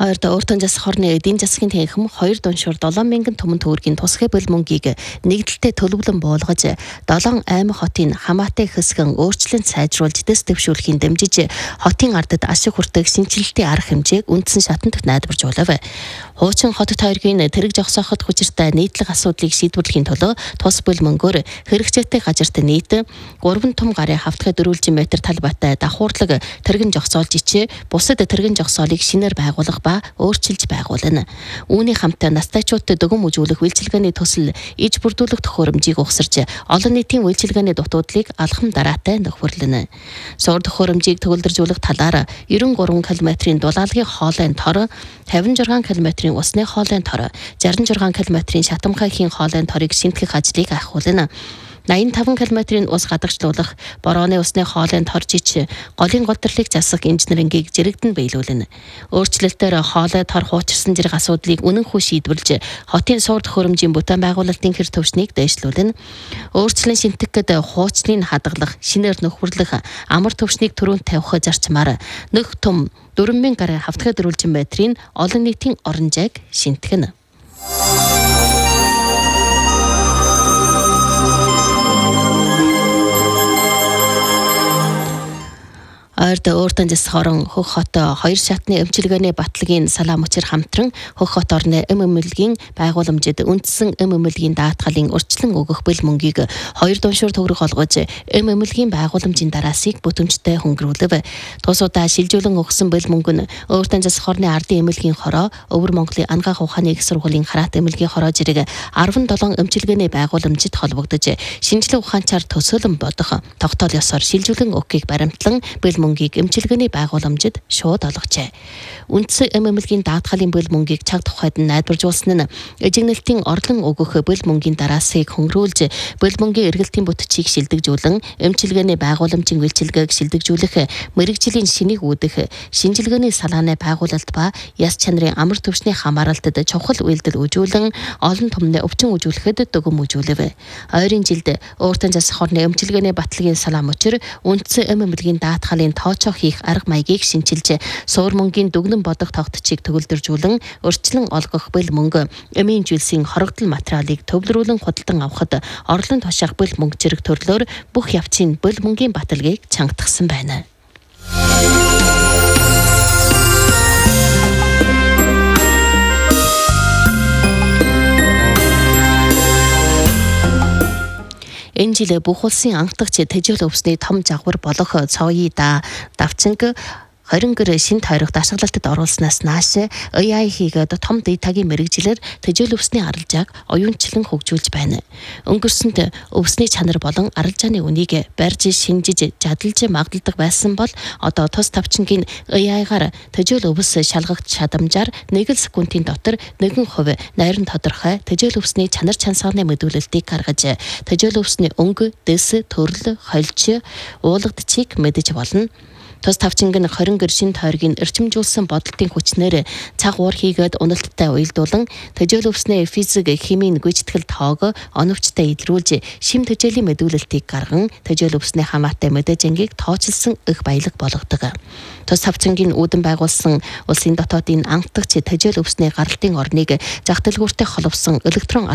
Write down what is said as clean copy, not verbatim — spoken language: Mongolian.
Ойрд өөртөө засах хорны эдийн засгийн тэнхим 2 дуншуур 7 мянган түмэн төгрөгийн тусгай бөл мөнгийг нэгдэлтэй төлөвлөн буулгаж 7 аймаг хотын хамаатай хэсгэн өөрчлөлт сайжруулж дэс дэвшүүлэхийн дэмжиж хотын ардад ашиг хүртэх шинжилэлтийн арга хэмжээг үндсэн шатанд найдваржуулав. Хуучин хотод тойргийн тэрэг жогсооход хүчиртэй нийтлэг асуудлыг шийдвэрлэхийн төлөө тус бөл мөнгөөр хэрэгжээтэй газарт нийт 3 том гарын хавтгай 4 метр талбайтай давхуурлаг тэрэгэн жогсоолж ичээ бусад тэрэгэн жогсоолыг шинээр байгуулах ба өөрчилж байгуулна. Үүний хамтаа настайчуудад дөгөм үзүүлэх үйлчилгээний төсөл иж бүрдүүлэх төхөөрөмжийг угсарч олон нийтийн үйлчилгээний дутуудлыг алхам дараатай нөхөрлөнө. Суур төхөөрөмжийг төгөлдржүүлэх талаар 93 км-ийн дулаалгын хоолойн тор, 56 км-ийн усны хоолойн тор, 66 км-ийн шатамхайхийн хоолойн торыг шинтгэх ажлыг ахиулна. 85 км-ийн ус гадагшлуулах, борооны усны хоолойн торжич голын голдрлыг засах инженерингийг зэрэгдэн биелүүлнэ. Өөрчлөлтөөр хоолой тор хуучирсан зэрэг асуудлыг үнэнхүү шийдвэрлэж хотын суур төхөөрөмжийн бүтээн байгуулалтын хэр төвшнийг дээшлүүлнэ. Өөрчлөн шинтгэхэд хуучныг хадгалах, шинээр нөхөрлөх, амар төвшнийг түрүүнд тавих зарчмаар нөх том 4000 гарын хавтгай 4 метрийн олон нийтийн орон зайг шинтгэнэ. Ойрд өөртөө засах хорон хөх хот 2 шатны эмчилгээний батлагийн салаа мөчир хамтран хөх хот орны эмэмлэгийн байгууламжид үндсэн эмэмлэгийн даатгалын урьдчилан өгөх бэл мөнгийг 2 дуншуур төгрөг олгож эмэмлэгийн байгууламжийн дараасыг бүтэмжтэй хөнгөрүүлв. Тусуудаа шилжүүлэн өгсөн бэл мөнгө нь өөртөө засах хорны ардын эмнэлгийн хороо, Өвөр Монголын ангаах ухааны их сургуулийн хараат эмнэлгийн хороо зэрэг 17 эмчилгээний байгууламжид холбогдож шинжилгээ ухаанчаар төсөөлөн бодох тогтоол ёсоор шилжүүлэн өгөхийг баримтлан бэл мөнгийг эмчилгээний байгууламжид шууд олгожээ. Үндсэн эмэмлэгийн даатгалын бэл мөнгийг цаг тухайд найдваржуулсан нь эжигнэлтийн орлон өгөх бэл мөнгийн дараасыг хөнгөрүүлж бэл мөнгийн эргэлтийн бүтцийг шилдэгжүүлэн эмчилгээний байгууламжийн үйлчилгээг шилдэгжүүлэх, мэрэгжлийн шинийг үүдэх, шинжилгээний салааны байгуулалт ба яс чанарын амар төвшний хамааралтад чухал үйлдэл үзүүлэн олон томны өвчин үзүүлэхэд дөгөм үзүүлв. Ойрын жилд өөртөө засах хорны эмчилгээний батлагийн салаа мөчир үндсэн эмэмлэгийн даатгалын тоочоо хийх арга маягийг шинчилж суур мөнгийн дүгнэн бодох тогтцыг төгөлдржүүлэн урьдчилан олгох бэл мөнгө эмийн жилсийн хорогдол материалыг төвлөрүүлэн худалдан авахд орлон тушаах бэл мөнгө зэрэг төрлөөр бүх явцын бэл мөнгийн баталгааг чангатгсан байна. Энэ жил бүх улсын анхдагч тэжээл өвсний том жагвар болох цооёда давчинг 20 гэр шин тойрогт ашиглалтад оруулснаас нааш AI хийгээд том датагийн мэрэгжилээр тэжээл өвсний арилжааг оюунчлан хөгжүүлж байна. Өнгөрсөнд өвсний чанар болон арилжааны үнийг барьж шинжиж жадалж магадalдаг байсан бол одоо тус давчингийн AI-гаар тэжээл өвс шалгагч чадамжаар 1 секундын дотор 1% найран тодорхой тэжээл өвсний чанар чансгааны мэдүүлэлтийг гаргаж тэжээл өвсний өнгө, дэс, төрөл, хольж, уулагдчийг мэдэж болно. Тус тавчинг нь 20 гэр шин тойргийн эрчимжүүлсэн бодолтын хүчнээр цаг уур хийгээд уналттай уялдуулан тэжээл өвсний физик, химийн гүйцэтгэл тоог оновчтой илрүүлж шим тэжээлийн мэдүүлэлтийг гарган тэжээл өвсний хамаатай мэдээжингийг тооцолсон их баялаг болгодог. Тус тавчингийн үүдэн байгуулсан улсын дотоодын анхдагч тэжээл өвсний гаралтын орныг зах дэлгүүртэй холбосон электрон